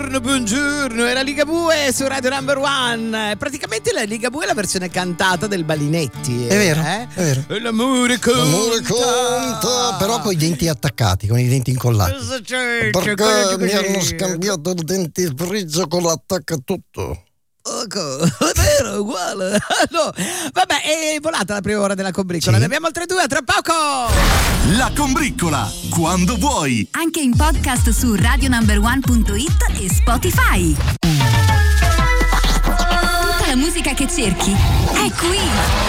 buongiorno, era Ligabue su Radio Number One. Praticamente la Ligabue è la versione cantata del Balinetti. È vero, è vero. L'amore conta. L'amore conta, però con i denti attaccati, con i denti incollati. Perché mi hanno scambiato il dentifricio con l'attacca tutto. È vero, uguale. No. Vabbè, è volata la prima ora della combriccola. Sì. Ne abbiamo altre due, a tra poco. La combriccola, quando vuoi. Anche in podcast su radionumber1.it e Spotify. Tutta la musica che cerchi è qui.